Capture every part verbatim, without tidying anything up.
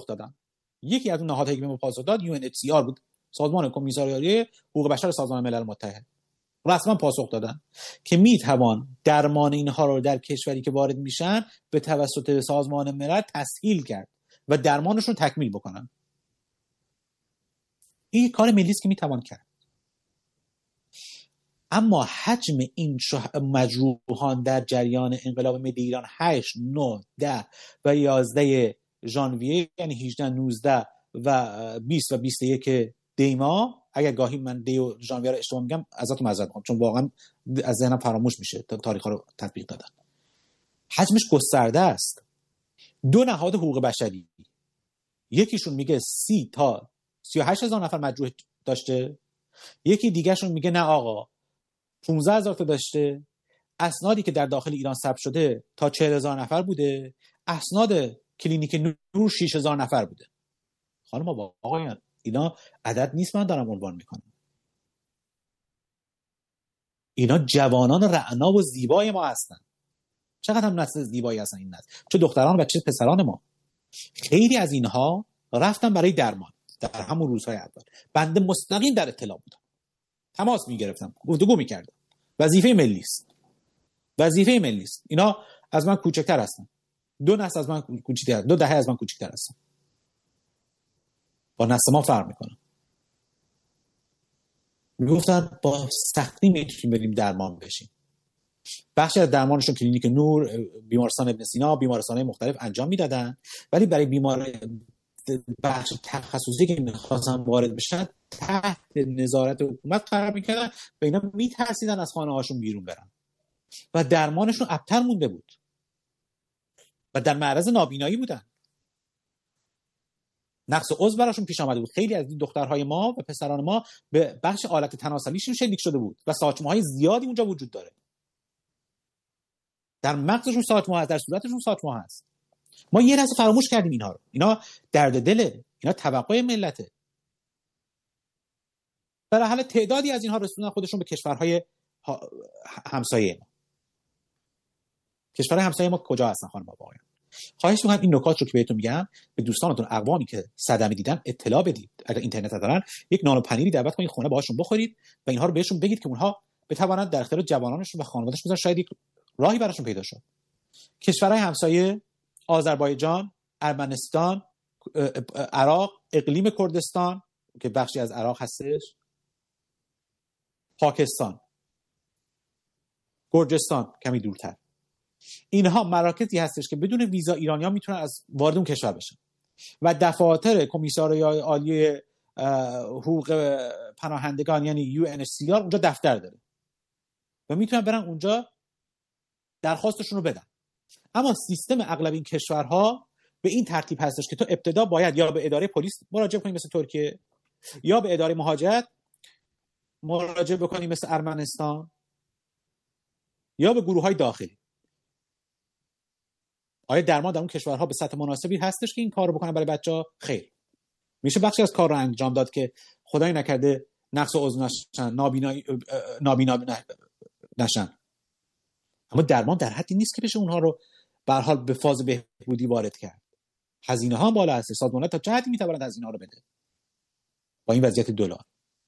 پاسخ دادن. یکی از اون نهادهایی که به ما پاسخ داد یو ان اچ سی آر بود، سازمان کمیساریات حقوق بشر سازمان ملل متحد. رسما پاسخ دادن که میتوان درمان اینها رو در کشوری که وارد میشن به توسط سازمان ملل تسهیل کرد و درمانشون تکمیل بکنن. این کار ملی است که میتوان کرد. اما حجم این مجروحان در جریان انقلاب ملی ایران هشت، نه، ده و یازده ژانویه، یعنی هجده، نوزده و بیست و بیست و یک دی ماه، اگر گاهی من دی و ژانویه رو اشتباه میگم ازتون معذرت میخوام چون واقعا از ذهنم فراموش میشه تاریخ رو تطبیق دادن. حجمش گسترده است. دو نهاد حقوق بشری، یکیشون میگه سی تا سی و هشت هزار نفر مجروح داشته، یکی دیگهشون میگه نه آقا پانزده هزار تا داشته، اسنادی که در داخل ایران ثبت شده تا چهل هزار نفر بوده، اسناد کلینیک نور شش هزار نفر بوده. خانم آقایان اینا عدد نیست من دارم عنوان میکنم، اینا جوانان رعنا و زیبای ما هستن. چقدر هم نسل زیبایی هستن این نسل، چه دختران و چه پسران ما. خیلی از اینها رفتن برای درمان در همون روزهای اول. بنده مستقیم در اطلاع بودم، تماس میگرفتم، گفتگو میکردم. وظیفه ملی است، وظیفه ملی است. اینا از من کوچکتر هستن، دو نسل از من کوچکتر، دو دهه از من کوچکتر هستن، با نسل ما فرق میکنه. میگفتن با سختی میتونیم بریم درمان بشیم. بخشی از درمانشون کلینیک نور، بیمارستان ابن سینا، بیمارستان‌های مختلف انجام میدادن، ولی برای بیمار بخش تخصصی که میخواستن وارد بشن تحت نظارت حکومت قرار میکردن و اینا میترسیدن از خانه هاشون بیرون برن و درمانشون ابتر مونده بود و در معرض نابینایی بودن. نقص عضو براشون پیش آمده بود. خیلی از این دخترهای ما و پسران ما به بخش آلت تناسلیشون شلیک شده بود و ساچمه‌های زیادی اونجا وجود داره. در مغزشون ساچمه هست، در صورتشون ساچمه هست. ما یه لحظه فراموش کردیم اینها رو. اینا درد دله، اینا توقع ملته. در حال تعدادی از اینها رسوندن خودشون به کشورهای همسایه ما. کشورهای همسایه ما کجا هستن خانم آقایان؟ خواهش می‌کنم این نکات رو که بهتون میگم به دوستانتون، اقوامی که صدمه دیدن اطلاع بدید. اگر اینترنت دارن یک نان و پنیری دعوت کنید خونه باهاشون بخورید و اینها رو بهشون بگید که اونها بتوانند در اختیار جوانانشون و خانواده‌شون بذارن، شاید یک راهی براشون پیدا شد. کشورهای همسایه، آذربایجان، ارمنستان، عراق، اقلیم کردستان که بخشی از عراق هستش، پاکستان، گرجستان کمی دورتر، اینها مراکزی هستش که بدون ویزا ایرانیان میتونن از وارد اون کشور بشن و دفاتر کمیساریای عالی حقوق پناهندگان یعنی یو ان اچ سی آر اونجا دفتر داره و میتونن برن اونجا درخواستشون رو بدن. اما سیستم اغلب این کشورها به این ترتیب هستش که تو ابتدا باید یا به اداره پلیس مراجعه کنی مثل ترکیه، یا به اداره مهاجرت مراجعه بکنی مثل ارمنستان، یا به گروه‌های داخلی. آیا درمان در اون کشورها به سطح مناسبی هستش که این کار رو بکنن برای بچه‌ها؟ خیر. میشه بخشی از کار رو انجام داد که خدای نکرده نقص عضو نشن، نابینا نابینا نشن. اما درمان در حدی نیست که بشه اونها رو به هر حال به فاز بهبودی وارد کرد. هزینه ها بالا هست. سازمان‌ها تا چه حدی میتواند هزینه ها رو بده با این وضعیت دلار؟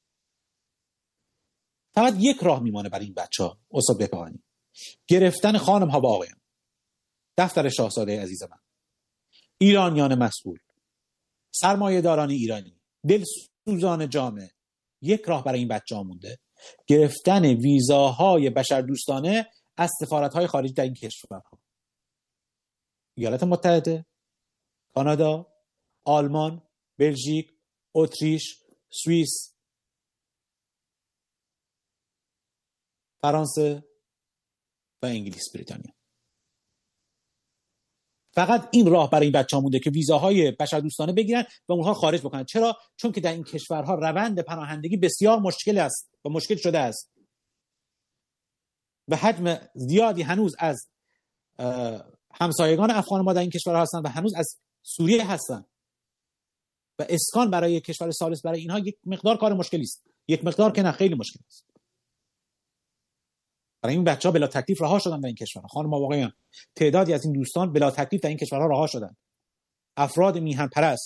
فقط یک راه میمانه برای این بچه‌ها استاد بهبهانی: گرفتن خانم ها و آقایان، دفتر شاهزاده عزیز من، ایرانیان مسئول، سرمایه‌داران ایرانی، دلسوزان جامعه. یک راه برای این بچه‌ها مونده: گرفتن ویزاهای بشردوستانه از سفارت‌های خارجی در این کشورها. ایالات متحده، کانادا، آلمان، بلژیک، اتریش، سوئیس، فرانسه و انگلیس، بریتانیا. فقط این راه برای این بچه‌ها مونده که ویزاهای بشردوستانه بگیرن و اونها خارج بکنن. چرا؟ چون که در این کشورها روند پناهندگی بسیار مشکل است و مشکل شده است و حجم زیادی هنوز از همسایگان افغان ما در این کشورها هستن و هنوز از سوریه هستن و اسکان برای کشور ثالث برای اینها یک مقدار کار مشکلی است. یک مقدار که نه، خیلی مشکل است. برای این بچه‌ها بلا تکلیف رها شدن در این کشورها. خانم و آقایان، تعدادی از این دوستان بلا تکلیف در این کشورها رها شدن. افراد میهن پرست